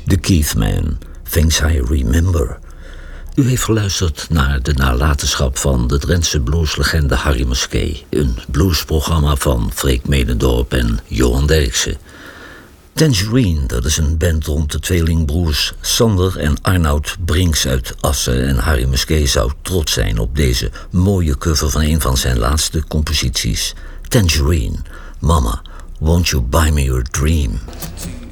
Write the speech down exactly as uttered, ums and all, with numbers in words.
The Keith Man, Things I Remember. U heeft geluisterd naar de nalatenschap van de Drentse blueslegende Harry Musquet. Een bluesprogramma van Freek Medendorp en Johan Derksen. Tangerine, dat is een band rond de tweelingbroers Sander en Arnoud Brinks uit Assen. En Harry Musquet zou trots zijn op deze mooie cover van een van zijn laatste composities. Tangerine, Mama, won't you buy me your dream?